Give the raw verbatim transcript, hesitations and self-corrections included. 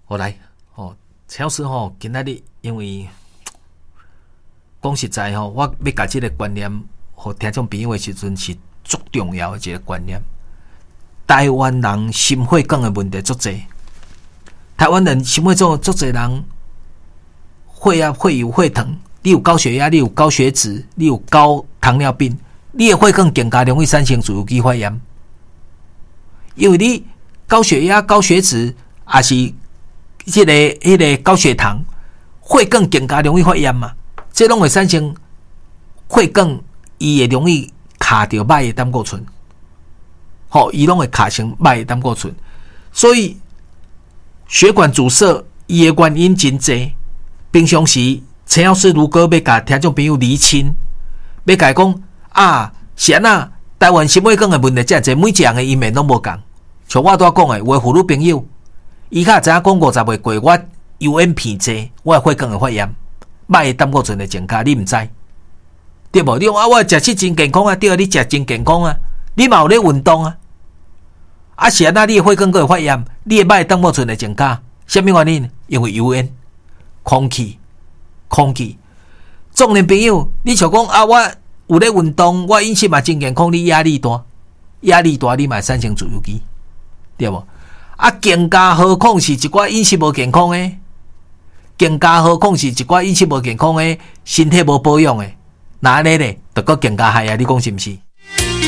好来，哦，陈老师吼，今仔日因为讲实在吼，我要甲即个观念，互听众朋友的时阵是足重要的一个观念。台湾人心血管的问题足侪，台湾人心血管足侪人血压、血油、血糖，你有高血压，你有高血脂，你有高糖尿病，你的血管更加容易产生自由基发炎，因为你高血压、高血脂，也是迄、那个、迄、那个高血糖，血管更加容易发炎嘛。这拢会产生血管，伊会容易卡着歹的胆固醇，吼、哦，伊拢会卡成歹的胆固醇，所以血管阻塞伊的原因真侪。平常时，陈老师如果要甲听众朋友厘清，要甲伊讲啊，是安那台湾心血管的问题遮侪，每一样的医面拢无共。像我拄仔讲的，有的妇女朋友，伊较知影讲五十岁过，我油烟偏侪，我的血管会发炎。歹的胆固醇会增加，你毋知对无？你讲啊，我食食真健康啊，对啊，你食真健康啊，你嘛有咧运动啊，啊是安那你的血管会发炎，你的歹的胆固醇会增加，什么原因？因为油烟、空气、空气。中年朋友，你像讲啊，我有咧运动，我饮食嘛真健康，你压力大，压力大，你嘛产生自由基，对无？啊，更加何况是一寡饮食无健康诶。更加何况是一寡饮食无健康的、身体无保养的，那安尼咧，就搁更加害啊！你讲是毋是？